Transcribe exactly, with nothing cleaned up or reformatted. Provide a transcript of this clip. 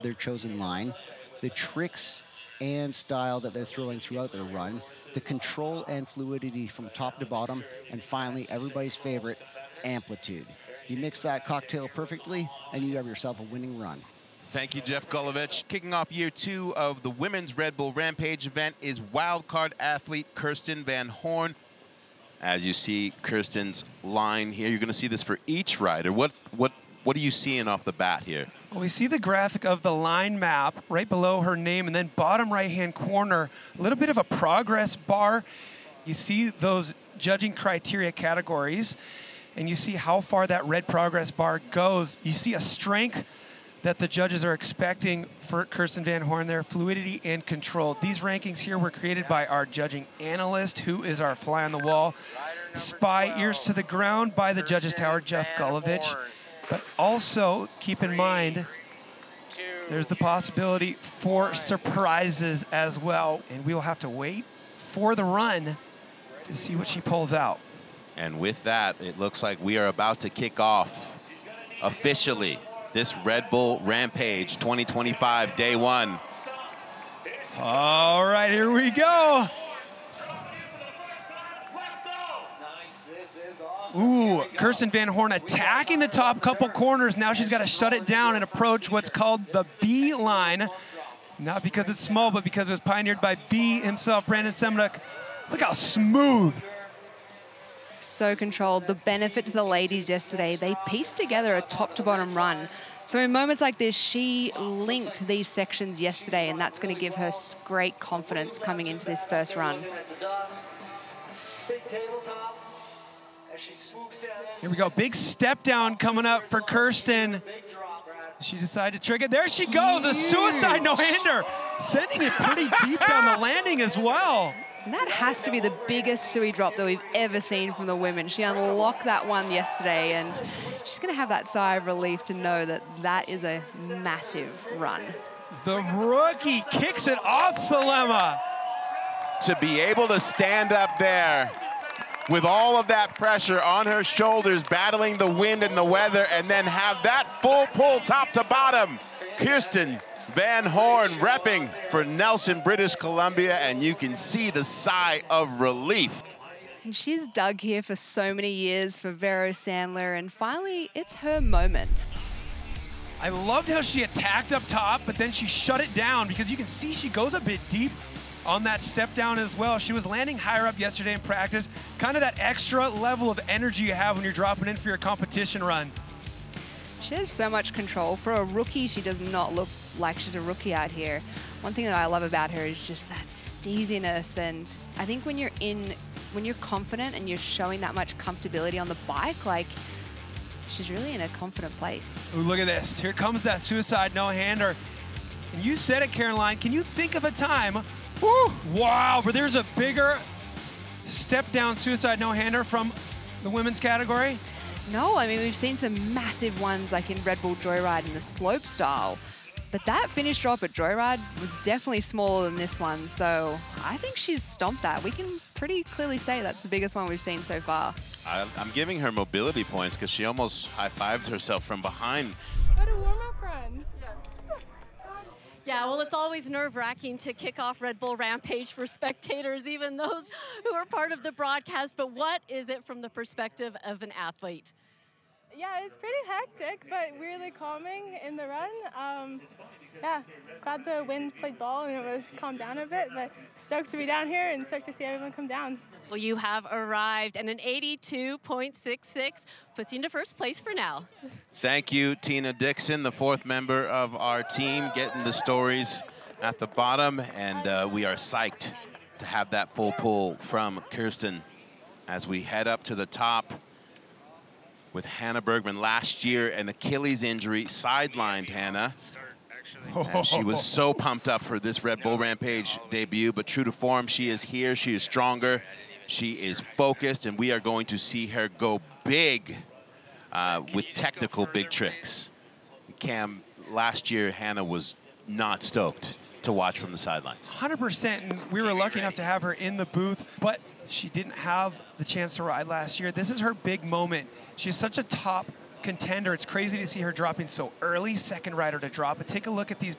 their chosen line, the tricks and style that they're throwing throughout their run, the control and fluidity from top to bottom, and finally, everybody's favorite, amplitude. You mix that cocktail perfectly, and you have yourself a winning run. Thank you, Jeff Gulovich. Kicking off year two of the women's Red Bull Rampage event is wildcard athlete Kirsten Van Horn. As you see Kirsten's line here, you're going to see this for each rider. What what what are you seeing off the bat here? Well, we see the graphic of the line map right below her name, and then bottom right-hand corner, a little bit of a progress bar. You see those judging criteria categories, and you see how far that red progress bar goes. You see a strength that the judges are expecting for Kirsten Van Horn there, fluidity and control. These rankings here were created by our judging analyst, who is our fly on the wall, spy ears to the ground by the judges tower, Jeff Gulovich. But also keep in mind, there's the possibility for surprises as well, and we will have to wait for the run to see what she pulls out. And with that, it looks like we are about to kick off officially this Red Bull Rampage twenty twenty-five day one. All right, here we go. Ooh, Kirsten Van Horn attacking the top couple corners. Now she's got to shut it down and approach what's called the B line. Not because it's small, but because it was pioneered by B himself, Brandon Semenuk. Look how smooth. So controlled. The benefit to the ladies yesterday, they pieced together a top to bottom run. So in moments like this, she linked these sections yesterday, and that's going to give her great confidence coming into this first run. Here we go, big step down coming up for Kirsten. She decided to trigger. There she goes, a suicide no-hander, sending it pretty deep down the landing as well. And that has to be the biggest Sui drop that we've ever seen from the women. She unlocked that one yesterday, and she's going to have that sigh of relief to know that that is a massive run. The rookie kicks it off, Salema. To be able to stand up there with all of that pressure on her shoulders, battling the wind and the weather, and then have that full pull top to bottom. Kirsten Van Horn repping for Nelson, British Columbia, and you can see the sigh of relief. And she's dug here for so many years for Vero Sandler, and finally, it's her moment. I loved how she attacked up top, but then she shut it down because you can see she goes a bit deep on that step down as well. She was landing higher up yesterday in practice, kind of that extra level of energy you have when you're dropping in for your competition run. She has so much control. For a rookie, she does not look like she's a rookie out here. One thing that I love about her is just that steeziness, and I think when you're in, when you're confident and you're showing that much comfortability on the bike, like, she's really in a confident place. Ooh, look at this. Here comes that suicide no-hander. And you said it, Caroline. Can you think of a time, woo, wow, where there's a bigger step-down suicide no-hander from the women's category? No, I mean, we've seen some massive ones like in Red Bull Joyride in the slope style, but that finish drop at Joyride was definitely smaller than this one, so I think she's stomped that. We can pretty clearly say that's the biggest one we've seen so far. I, I'm giving her mobility points because she almost high-fives herself from behind. What a warm-up run. Yeah, well, it's always nerve-wracking to kick off Red Bull Rampage for spectators, even those who are part of the broadcast. But what is it from the perspective of an athlete? Yeah, it's pretty hectic, but weirdly calming in the run. Um, yeah, glad the wind played ball and it was calmed down a bit, but stoked to be down here and stoked to see everyone come down. Well, you have arrived, and an eighty-two point six six puts you into first place for now. Thank you, Tina Dixon, the fourth member of our team, getting the stories at the bottom, and uh, we are psyched to have that full pull from Kirsten as we head up to the top with Hannah Bergman. Last year, an Achilles injury sidelined Hannah. And she was so pumped up for this Red Bull Rampage debut, but true to form, she is here, she is stronger, she is focused, and we are going to see her go big uh, with technical big tricks. Cam, last year, Hannah was not stoked to watch from the sidelines. one hundred percent, and we were lucky enough to have her in the booth, but she didn't have the chance to ride last year. This is her big moment. She's such a top contender. It's crazy to see her dropping so early, second rider to drop. But take a look at these